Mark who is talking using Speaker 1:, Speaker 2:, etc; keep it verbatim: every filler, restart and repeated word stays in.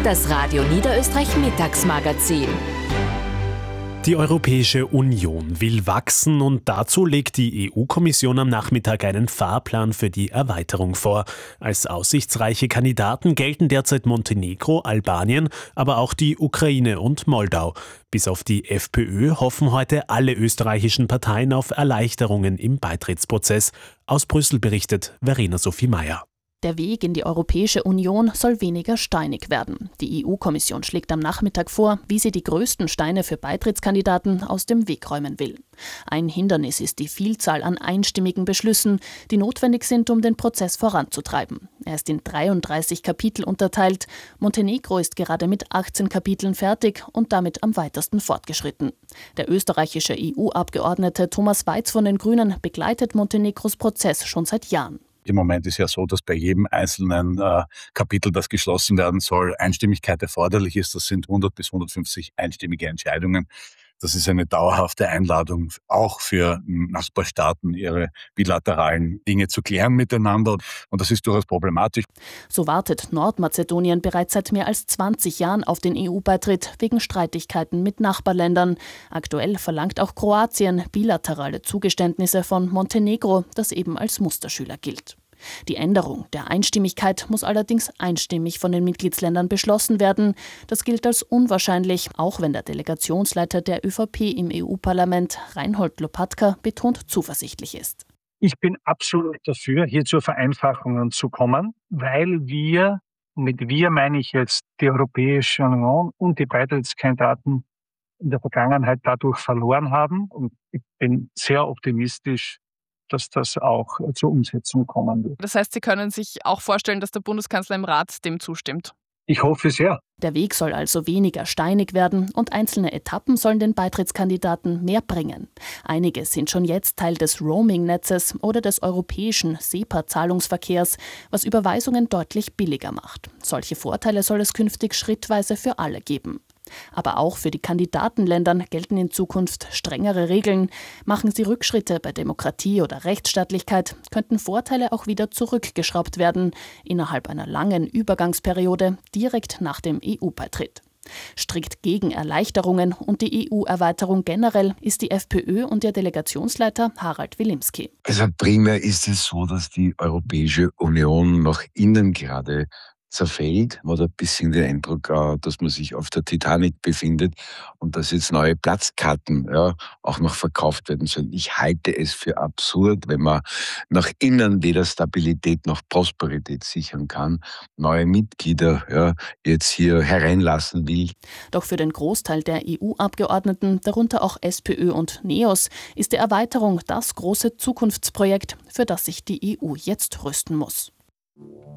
Speaker 1: Das Radio Niederösterreich Mittagsmagazin.
Speaker 2: Die Europäische Union will wachsen und dazu legt die E U-Kommission am Nachmittag einen Fahrplan für die Erweiterung vor. Als aussichtsreiche Kandidaten gelten derzeit Montenegro, Albanien, aber auch die Ukraine und Moldau. Bis auf die FPÖ hoffen heute alle österreichischen Parteien auf Erleichterungen im Beitrittsprozess. Aus Brüssel berichtet Verena Sophie Meyer.
Speaker 3: Der Weg in die Europäische Union soll weniger steinig werden. Die E U-Kommission schlägt am Nachmittag vor, wie sie die größten Steine für Beitrittskandidaten aus dem Weg räumen will. Ein Hindernis ist die Vielzahl an einstimmigen Beschlüssen, die notwendig sind, um den Prozess voranzutreiben. Er ist in dreiunddreißig Kapitel unterteilt. Montenegro ist gerade mit achtzehn Kapiteln fertig und damit am weitesten fortgeschritten. Der österreichische E U-Abgeordnete Thomas Weiz von den Grünen begleitet Montenegros Prozess schon seit Jahren.
Speaker 4: Im Moment ist ja so, dass bei jedem einzelnen äh, Kapitel, das geschlossen werden soll, Einstimmigkeit erforderlich ist. Das sind hundert bis hundertfünfzig einstimmige Entscheidungen. Das ist eine dauerhafte Einladung, auch für Nachbarstaaten, ihre bilateralen Dinge zu klären miteinander. Und das ist durchaus problematisch.
Speaker 3: So wartet Nordmazedonien bereits seit mehr als zwanzig Jahren auf den E U-Beitritt wegen Streitigkeiten mit Nachbarländern. Aktuell verlangt auch Kroatien bilaterale Zugeständnisse von Montenegro, das eben als Musterschüler gilt. Die Änderung der Einstimmigkeit muss allerdings einstimmig von den Mitgliedsländern beschlossen werden. Das gilt als unwahrscheinlich, auch wenn der Delegationsleiter der ÖVP im E U-Parlament, Reinhold Lopatka, betont zuversichtlich ist.
Speaker 5: Ich bin absolut dafür, hier zu Vereinfachungen zu kommen, weil wir, mit wir meine ich jetzt die Europäische Union und die Beitrittskandidaten in der Vergangenheit dadurch verloren haben. Und ich bin sehr optimistisch, dass das auch zur Umsetzung kommen wird.
Speaker 6: Das heißt, Sie können sich auch vorstellen, dass der Bundeskanzler im Rat dem zustimmt?
Speaker 5: Ich hoffe sehr.
Speaker 3: Der Weg soll also weniger steinig werden und einzelne Etappen sollen den Beitrittskandidaten mehr bringen. Einige sind schon jetzt Teil des Roaming-Netzes oder des europäischen SEPA-Zahlungsverkehrs, was Überweisungen deutlich billiger macht. Solche Vorteile soll es künftig schrittweise für alle geben. Aber auch für die Kandidatenländern gelten in Zukunft strengere Regeln. Machen sie Rückschritte bei Demokratie oder Rechtsstaatlichkeit, könnten Vorteile auch wieder zurückgeschraubt werden, innerhalb einer langen Übergangsperiode, direkt nach dem E U-Beitritt. Strikt gegen Erleichterungen und die E U-Erweiterung generell ist die FPÖ und ihr Delegationsleiter Harald Wilimski.
Speaker 7: Also primär ist es so, dass die Europäische Union nach innen gerade zerfällt. Man hat ein bisschen den Eindruck, dass man sich auf der Titanic befindet und dass jetzt neue Platzkarten ja, auch noch verkauft werden sollen. Ich halte es für absurd, wenn man nach innen weder Stabilität noch Prosperität sichern kann, neue Mitglieder ja, jetzt hier hereinlassen will.
Speaker 3: Doch für den Großteil der E U-Abgeordneten, darunter auch SPÖ und NEOS, ist die Erweiterung das große Zukunftsprojekt, für das sich die E U jetzt rüsten muss.